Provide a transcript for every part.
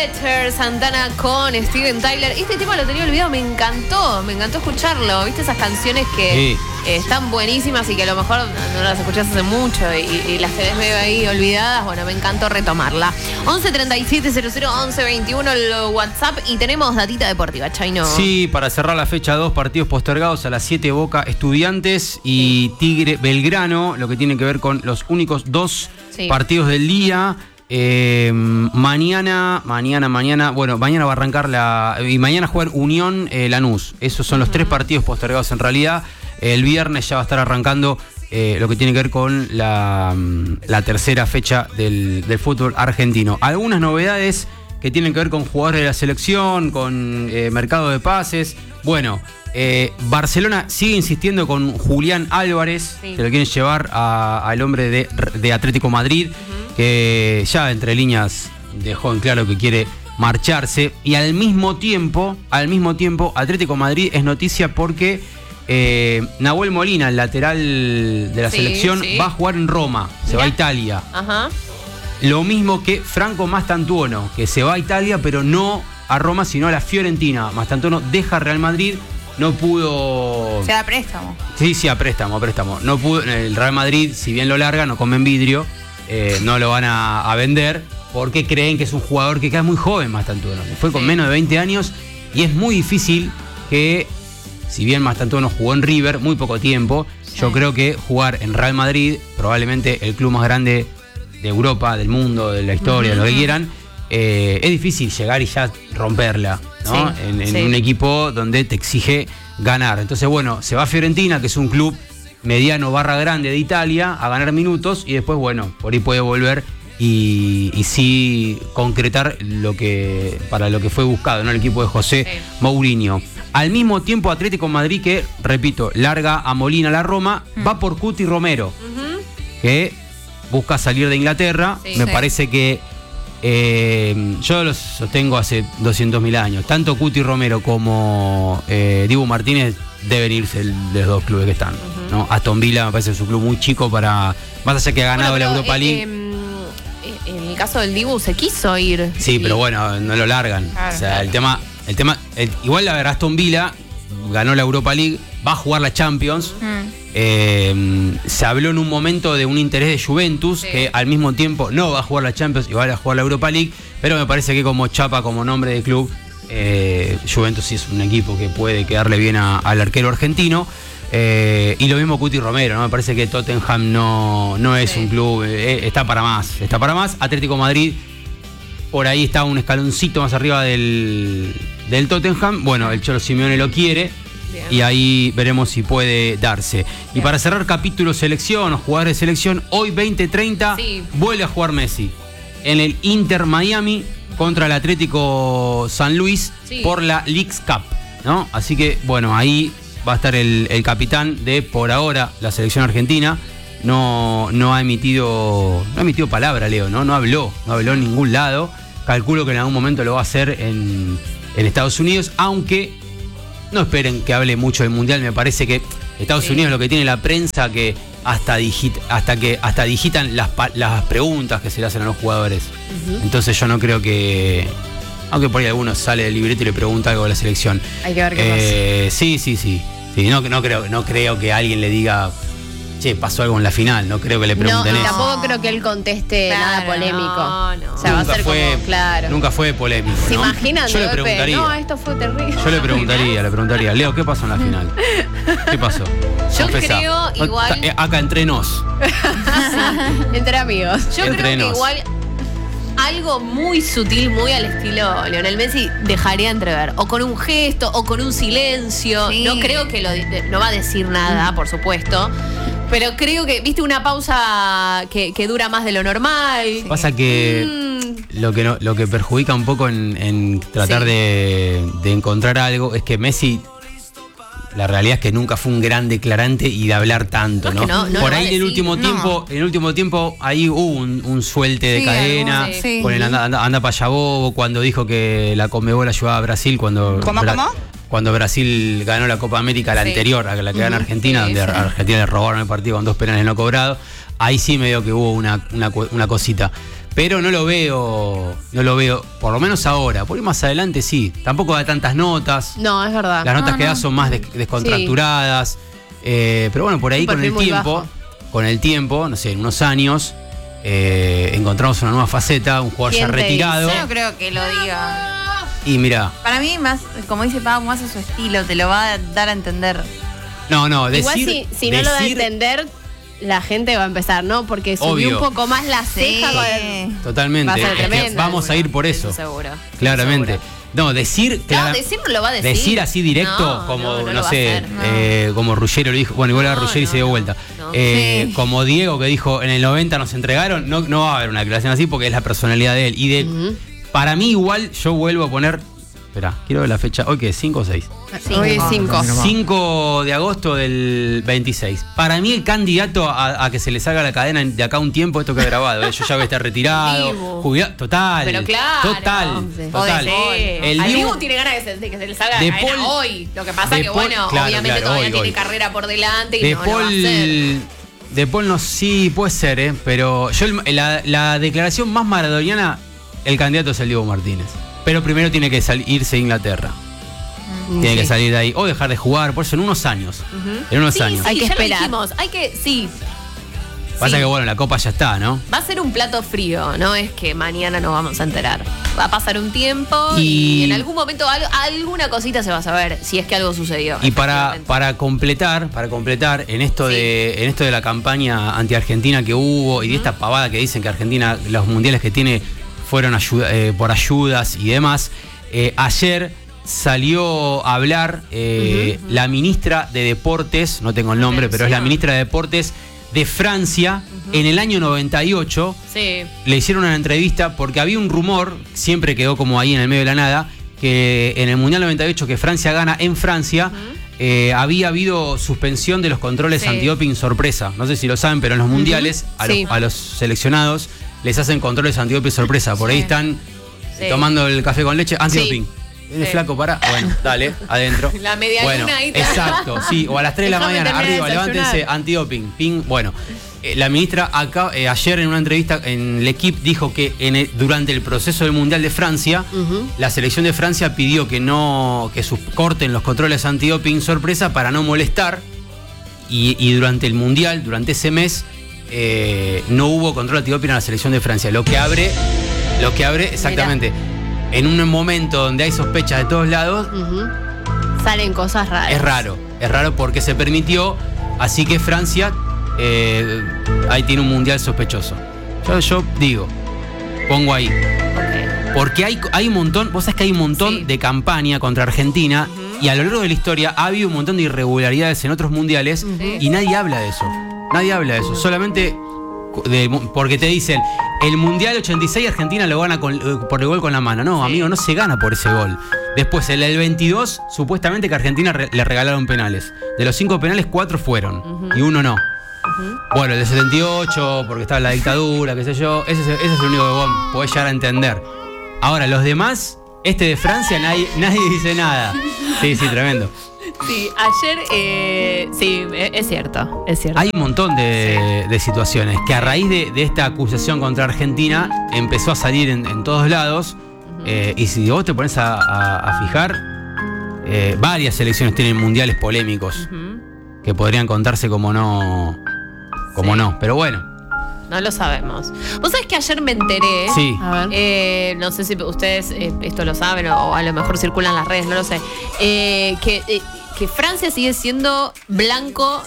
Santana con Steven Tyler. Este tema lo tenía olvidado, me encantó escucharlo. ¿Viste esas canciones que están buenísimas y que a lo mejor no las escuchás hace mucho y las tenés medio ahí olvidadas? Bueno, me encantó retomarla. 11 37 00 11 21 el WhatsApp y tenemos datita deportiva, Chaino. Sí, para cerrar la fecha, 2 partidos postergados a las 7, Boca Estudiantes y Tigre Belgrano, lo que tiene que ver con los únicos 2 partidos del día. Mañana va a arrancar y mañana juega Unión Lanús. Esos son los 3 partidos postergados en realidad. El viernes ya va a estar arrancando lo que tiene que ver con la tercera fecha del fútbol argentino. Algunas novedades que tienen que ver con jugadores de la selección, con mercado de pases. Bueno, Barcelona sigue insistiendo con Julián Álvarez, que lo quieren llevar al hombre de Atlético Madrid, que ya entre líneas dejó en claro que quiere marcharse. Y al mismo tiempo, Atlético Madrid es noticia porque Nahuel Molina, el lateral de la selección, va a jugar en Roma, se va a Italia. Ajá. Lo mismo que Franco Mastantuono, que se va a Italia, pero no a Roma, sino a la Fiorentina. Mastantuono deja Real Madrid, no pudo... Se da préstamo. Sí, a préstamo. No pudo, el Real Madrid, si bien lo larga, no comen vidrio, no lo van a vender, porque creen que es un jugador que queda muy joven, Mastantuono. Fue con menos de 20 años y es muy difícil que, si bien Mastantuono jugó en River muy poco tiempo, yo creo que jugar en Real Madrid, probablemente el club más grande de Europa, del mundo, de la historia, lo que quieran, es difícil llegar y ya romperla, ¿no? En un equipo donde te exige ganar. Entonces, bueno, se va a Fiorentina, que es un club mediano / grande de Italia, a ganar minutos y después, bueno, por ahí puede volver y sí concretar para lo que fue buscado, ¿no? El equipo de José Mourinho. Al mismo tiempo, Atlético Madrid, que, repito, larga a Molina a la Roma, va por Cuti Romero, que busca salir de Inglaterra. Me parece que yo los sostengo hace 200.000 años. Tanto Cuti Romero como Dibu Martínez deben irse de los 2 clubes que están, ¿no? Aston Villa me parece su club muy chico para... Más allá que ha ganado la Europa League. En el caso del Dibu se quiso ir. Sí, pero bueno, no lo largan. Claro, o sea, el tema igual la Aston Villa ganó la Europa League, va a jugar la Champions. Se habló en un momento de un interés de Juventus, que al mismo tiempo no va a jugar la Champions y va a jugar la Europa League, pero me parece que como chapa, como nombre de club, Juventus sí es un equipo que puede quedarle bien al arquero argentino. Y lo mismo Cuti Romero, ¿no? Me parece que Tottenham no es un club, está para más. Atlético Madrid por ahí está un escaloncito más arriba del Tottenham. Bueno, el Cholo Simeone lo quiere. Bien. Y ahí veremos si puede darse. Bien. Y para cerrar capítulo selección o jugadores de selección, hoy 20:30 vuelve a jugar Messi en el Inter Miami contra el Atlético San Luis por la Leagues Cup, ¿no? Así que, bueno, ahí va a estar el capitán de, por ahora, la selección argentina. No ha emitido palabra, Leo, ¿no? No habló en ningún lado. Calculo que en algún momento lo va a hacer en Estados Unidos, aunque no esperen que hable mucho del Mundial. Me parece que Estados Unidos lo que tiene la prensa, que hasta digitan las preguntas que se le hacen a los jugadores. Entonces yo no creo que... Aunque por ahí alguno sale del libreto y le pregunta algo a la selección. Hay que ver qué pasa. Sí. No creo que alguien le diga, che, pasó algo en la final. No creo que le pregunten eso. Tampoco creo que él conteste nada polémico. No. O sea, va a ser como, claro. Nunca fue polémico, ¿no? ¿Se imaginan? Yo le preguntaría. No, esto fue terrible. Yo le preguntaría, Leo, ¿qué pasó en la final? ¿Qué pasó? Yo creo igual... Acá entre nos. Entre amigos. Yo creo que igual... Algo muy sutil, muy al estilo Lionel Messi, dejaría entrever. O con un gesto, o con un silencio. No creo que no va a decir nada, por supuesto. Pero creo que, viste, una pausa que dura más de lo normal. Pasa que lo que perjudica un poco en tratar de encontrar algo es que Messi... La realidad es que nunca fue un gran declarante y de hablar tanto, ¿no? Por ahí en el último tiempo, ahí hubo un suelte de cadena. Con el anda para allá bobo, cuando dijo que la Conmebol ayudaba a Brasil cuando Brasil ganó la Copa América, la anterior a la que gana Argentina, donde a Argentina le robaron el partido con 2 penales no cobrados. Ahí sí medio que hubo una cosita. Pero no lo veo, por lo menos ahora. Por ahí más adelante sí. Tampoco da tantas notas. No, es verdad. Las notas que da son más descontracturadas. Pero bueno, por ahí con el tiempo, no sé, en unos años, encontramos una nueva faceta, un jugador ya retirado. Yo no creo que lo diga. Y mira. Para mí, más, como dice Pau, más a su estilo, te lo va a dar a entender. No, igual si no lo da a entender, la gente va a empezar, ¿no? Porque subió un poco más la ceja. Totalmente. Va a ser tremendo, vamos a ir por eso. Seguro. Claramente. Seguro. No, decir no lo va a decir. Decir así directo, no sé, como Ruggero lo dijo. Bueno, igual a Ruggero y se dio vuelta. Como Diego que dijo, en el 90 nos entregaron, no va a haber una declaración así porque es la personalidad de él. Y para mí igual yo vuelvo a poner. Espera, quiero ver la fecha. ¿Hoy qué es? ¿5 o 6? Hoy es 5. 5 de agosto del 26. Para mí el candidato a que se le salga la cadena de acá un tiempo, esto que he grabado. Yo ya voy a estar retirado. Jubilado. Total. Pero claro. Total. El Dibu tiene ganas de que se le salga la cadena hoy. Lo que pasa es que, obviamente todavía tiene carrera por delante y no lo va a hacer. De Paul no, sí, puede ser, pero yo la declaración más maradoniana, el candidato es el Dibu Martínez. Pero primero tiene que irse a Inglaterra. Tiene que salir de ahí. O dejar de jugar, por eso en unos años. En unos años. Hay que esperar. Pasa que bueno, la copa ya está, ¿no? Va a ser un plato frío, no es que mañana nos vamos a enterar. Va a pasar un tiempo y en algún momento alguna cosita se va a saber si es que algo sucedió. Y para completar en esto de la campaña anti-Argentina que hubo y de esta pavada que dicen que Argentina, los mundiales que tiene fueron por ayudas y demás. Ayer salió a hablar la ministra de Deportes, no tengo el nombre, pero es la ministra de Deportes de Francia. En el año 98 le hicieron una entrevista porque había un rumor, siempre quedó como ahí en el medio de la nada, que en el Mundial 98 que Francia gana en Francia, había habido suspensión de los controles antidoping sorpresa. No sé si lo saben, pero en los mundiales a los seleccionados les hacen controles antidoping sorpresa. Por ahí están tomando el café con leche, antidoping. El flaco para, bueno, dale, adentro. La media luna ahí. Exacto, sí, o a las 3 de la mañana, arriba, levántense, antidoping, ping. Bueno, la ministra ayer en una entrevista en L'Equipe dijo que durante el proceso del Mundial de Francia, la selección de Francia pidió que corten los controles antidoping sorpresa para no molestar. Y durante el Mundial, durante ese mes, no hubo control antidoping a la selección de Francia. Lo que abre exactamente. Mirá. En un momento donde hay sospechas de todos lados, salen cosas raras. Es raro porque se permitió, así que Francia ahí tiene un mundial sospechoso. Yo digo, pongo ahí. Porque hay un montón, vos sabés que hay un montón de campaña contra Argentina y a lo largo de la historia ha habido un montón de irregularidades en otros mundiales y nadie habla de eso. Solamente porque te dicen, el Mundial 86 Argentina lo gana por el gol con la mano. No, amigo, no se gana por ese gol. Después, el 22, supuestamente que a Argentina le regalaron penales. De los 5 penales, 4 fueron y 1 no. Bueno, el de 78, porque estaba en la dictadura, qué sé yo, ese es el único que vos podés llegar a entender. Ahora, los demás, de Francia, nadie dice nada. Sí, tremendo. Sí, ayer, es cierto. Hay un montón de situaciones que a raíz de esta acusación contra Argentina empezó a salir en todos lados. Y si vos te pones a fijar, varias selecciones tienen mundiales polémicos que podrían contarse como no, pero bueno. No lo sabemos. Vos sabés que ayer me enteré. Sí. A ver. No sé si ustedes esto lo saben o a lo mejor circulan las redes, no lo sé. Que Francia sigue siendo blanco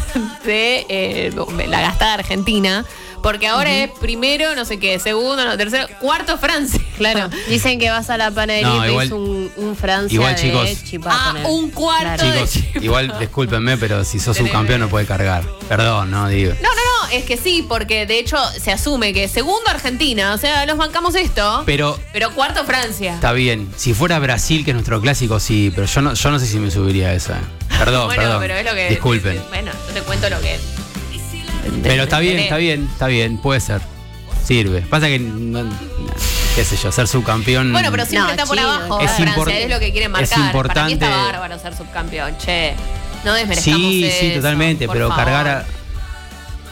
de la gastada Argentina. Porque ahora es primero, no sé qué, segundo, no, tercero, cuarto Francia. Claro. Dicen que vas a la panadería y ves un Francia igual, de chicos, chipá. Un cuarto de chipá. Igual, discúlpenme, pero si sos subcampeón no puede cargar. Perdón, no digo. No, es que sí, porque de hecho se asume que segundo Argentina, o sea, nos bancamos esto. Pero cuarto Francia. Está bien. Si fuera Brasil, que es nuestro clásico, sí, pero yo no sé si me subiría a esa. Perdón. Pero es lo que. Disculpen. Bueno, yo te cuento lo que. Pero está bien, puede ser. Sirve. Pasa que, qué sé yo, ser subcampeón. Bueno, pero siempre está por abajo. Francia es lo que quieren marcar. Es importante. Para mí está bárbaro ser subcampeón, che. No desmerezcamos eso. Sí, totalmente, pero favor. cargar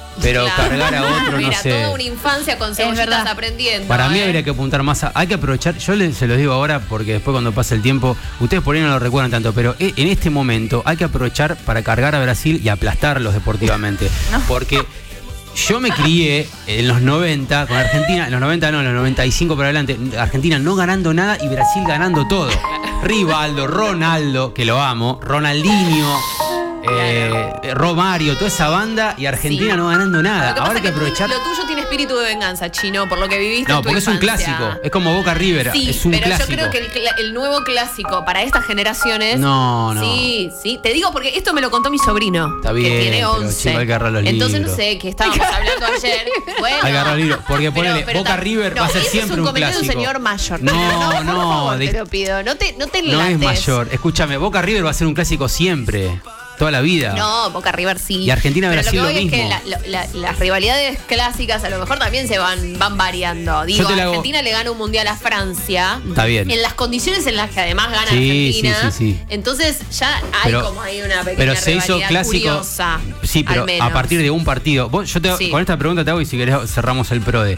Pero cargar a otro, no sé. Toda una infancia con cebollitas aprendiendo. Para mí habría que apuntar más hay que aprovechar, se los digo ahora porque después cuando pase el tiempo, ustedes por ahí no lo recuerdan tanto, pero en este momento hay que aprovechar para cargar a Brasil y aplastarlos deportivamente. Porque yo me crié en los 90 con Argentina, en los 90 no, en los 95 para adelante, Argentina no ganando nada y Brasil ganando todo. Rivaldo, Ronaldo, que lo amo, Ronaldinho, Romario, toda esa banda y Argentina no ganando nada. Ahora hay que aprovechar. Lo tuyo tiene espíritu de venganza, Chino, por lo que viviste. No, porque es un clásico. Es como Boca River. Sí, es un pero clásico. Yo creo que el nuevo clásico para estas generaciones. No. Sí. Te digo porque esto me lo contó mi sobrino. Está bien. Que tiene 11. Chico, hay que agarrar los Entonces libros. no sé, que estábamos hablando ayer. Bueno, hay que agarrar los libros. Porque ponele, Boca River va a ser siempre un clásico. Es un señor mayor. No. Te lo pido. No te No es mayor. Escúchame, Boca River va a ser un clásico siempre. Toda la vida. No, Boca River sí. Y Argentina-Brasil lo mismo. Es que las rivalidades clásicas a lo mejor también se van variando. Digo, Argentina le gana un mundial a Francia. Está bien. En las condiciones en las que además gana Argentina. Sí. Entonces ya hay como ahí una pequeña se hizo clásico, curiosa. Sí, pero a partir de un partido. Con esta pregunta te hago y si querés cerramos el PRODE.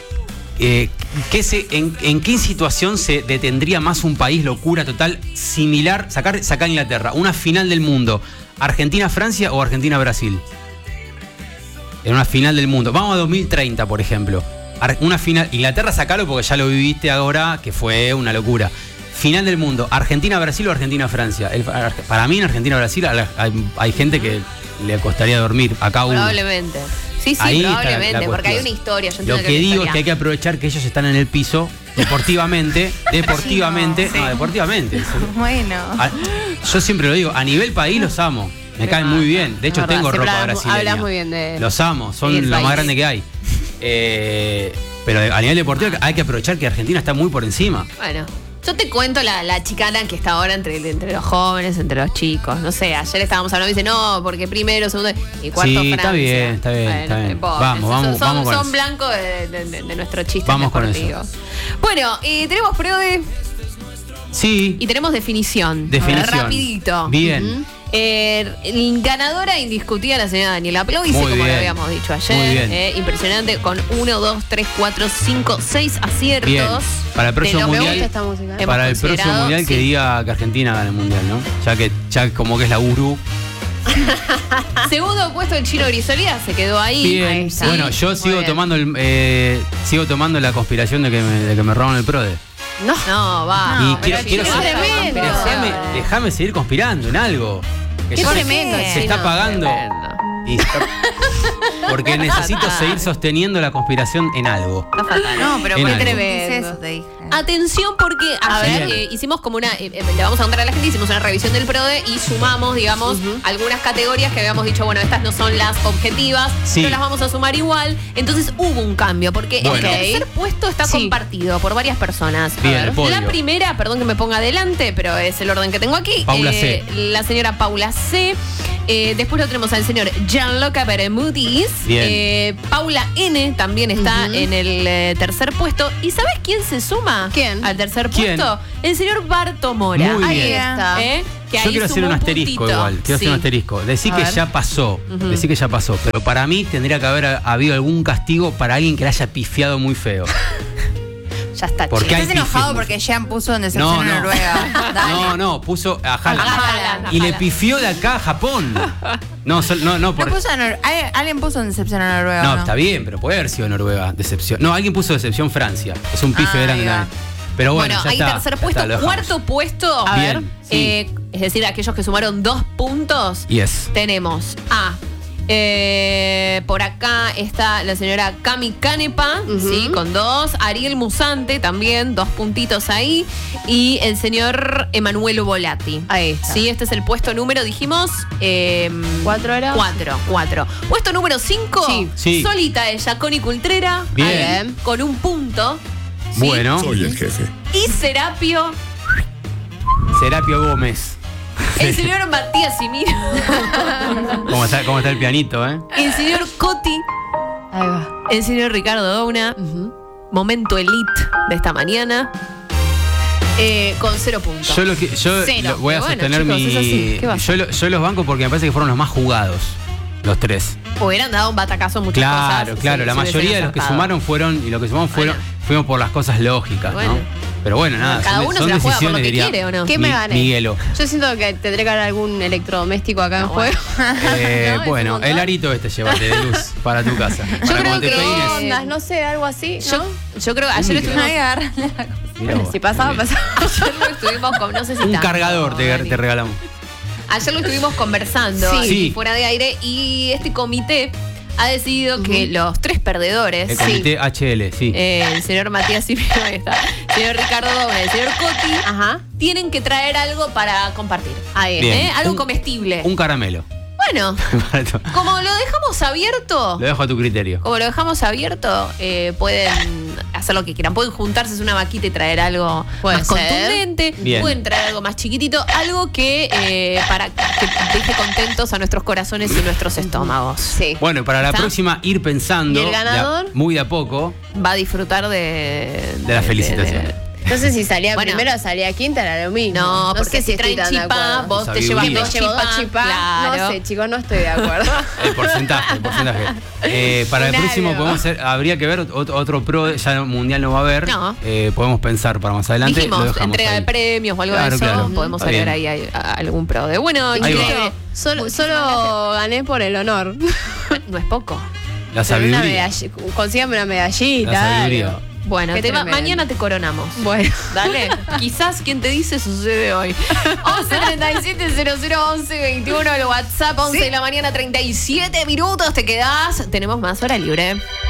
¿En qué situación se detendría más un país, locura total, similar, sacar a Inglaterra, una final del mundo, Argentina-Francia o Argentina-Brasil? En una final del mundo. Vamos a 2030, por ejemplo. Una final, Inglaterra sacalo porque ya lo viviste ahora, que fue una locura. Final del mundo, Argentina-Brasil o Argentina-Francia. Para mí en Argentina-Brasil hay gente que le costaría dormir acá uno. Probablemente. Sí, ahí probablemente, porque hay una historia. Lo que digo es que hay que aprovechar que ellos están en el piso deportivamente. Bueno. Yo siempre lo digo, a nivel país los amo. Me caen muy bien. De hecho, tengo ropa brasileña. Hablas muy bien de los amo, son lo más grande que hay. Pero a nivel deportivo hay que aprovechar que Argentina está muy por encima. Bueno. Yo te cuento la chicana que está ahora entre los jóvenes, entre los chicos. No sé, ayer estábamos hablando y dice, no, porque primero, segundo y cuarto Francia. Está bien. Vamos con son blancos de nuestro chiste vamos deportivo. Con eso. Bueno, tenemos PRODE. Sí. Y tenemos definición. Rapidito. Bien. Ganadora indiscutida la señora Daniela Plovici, como lo habíamos dicho ayer. Impresionante, con 1, 2, 3, 4, 5, 6 aciertos. Bien. Para el próximo mundial. Para el próximo mundial que diga que Argentina gane el mundial, ¿no? Ya como que es la gurú. Segundo puesto el Chino Grisolía, se quedó ahí. Bien. Bueno, yo sigo tomando la conspiración de que me roban el PRODE. No, va. Y quiero déjame seguir conspirando en algo. Qué tremendo. Se está pagando. Porque necesito seguir sosteniendo la conspiración en algo. Está fatal. No, pero muy tremendo. Atención porque hicimos como le vamos a contar a la gente, hicimos una revisión del PRODE y sumamos, digamos, algunas categorías que habíamos dicho, bueno, estas no son las objetivas, pero las vamos a sumar igual. Entonces hubo un cambio, porque el tercer puesto está compartido por varias personas. Bien, la primera, perdón que me ponga adelante, pero es el orden que tengo aquí. Paula C. La señora Paula C. Después lo tenemos al señor Gianluca Bermudis. Paula N. también está en el tercer puesto. ¿Y sabes quién se suma? ¿Quién? Al tercer puesto. El señor Barto Mora. Muy ahí bien. está. Yo quiero hacer un asterisco igual. Quiero hacer un asterisco. Decir que ya pasó. Decir que ya pasó. Pero para mí tendría que haber habido algún castigo para alguien que le haya pifiado muy feo. Ya está. ¿Estás enojado porque Jean puso en decepción a Noruega? No, puso a Haaland. Y le pifió de acá a Japón. ¿Alguien puso en decepción a Noruega? No, está bien, pero puede haber sido Noruega. Decepción. No, alguien puso decepción Francia. Es un pife grande también. Pero bueno, ya hay está, tercer puesto, cuarto puesto. A ver. Sí. Es decir, aquellos que sumaron 2 puntos. Tenemos a. Por acá está la señora Cami Canepa, ¿sí? Con 2. Ariel Musante también, 2 puntitos ahí. Y el señor Emanuelo Volati. Ahí está. Sí, este es el puesto número, dijimos. 4 era. 4. Puesto número 5. Sí. Solita ella, Connie Cultrera. Bien. Con 1 punto. ¿Sí? Bueno. Soy el jefe. Y Serapio Gómez. El señor Matías Simino. ¿Cómo está el pianito, El señor Coti. Ahí va. El señor Ricardo Douna. Momento elite de esta mañana. Con 0 puntos. Yo voy a sostener chicos, yo los banco porque me parece que fueron los más jugados. Los 3. hubieran dado un batacazo en muchas cosas. Claro, la mayoría de los que sumaron fuimos por las cosas lógicas, ¿no? Pero bueno, nada, cada uno se la juega por lo que quiere, ¿o no? ¿Qué me gané? Miguelo. Yo siento que tendré que haber algún electrodoméstico acá en juego. Bueno, el arito llévate de luz para tu casa. Yo creo que ondas, no sé, algo así, ¿no? Yo creo que ayer estuvimos... Bueno, si pasaba. Ayer lo estuvimos con, no sé si un tanto, cargador te regalamos. Ayer lo estuvimos conversando fuera de aire y este comité ha decidido que los 3 perdedores. El comité HL, sí. El señor Matías Cipino, ahí está. El señor Ricardo Doble, el señor Coti, tienen que traer algo para compartir. Algo comestible. Un caramelo. Bueno, como lo dejamos abierto. Lo dejo a tu criterio. Como lo dejamos abierto, pueden hacer lo que quieran. Pueden juntarse en una vaquita y traer algo más contundente. Bien. Pueden traer algo más chiquitito. Algo que para que deje contentos a nuestros corazones y nuestros estómagos. Sí. Bueno, para la próxima ir pensando. ¿Y el ganador? Muy de a poco. Va a disfrutar de la felicitación. Entonces, si salía primero, salía quinta, era lo mismo. No, porque si traen chipá, vos te llevas me llevo 2 chipá. Claro. No sé, chicos, no estoy de acuerdo. El porcentaje. Para el próximo habría que ver otro pro, ya mundial no va a haber. No. Podemos pensar para más adelante. Dijimos, entrega de premios o algo de eso. Podemos agregar ahí algún pro de bueno. Solo gané por el honor. No es poco. La sabiduría. Consígame una medallita. La sabiduría. Bueno, mañana te coronamos. Bueno, dale. Quizás quien te dice sucede hoy. 11-37-00-11-21, el WhatsApp, 11 de la mañana, 37 minutos. Te quedás. Tenemos más hora libre.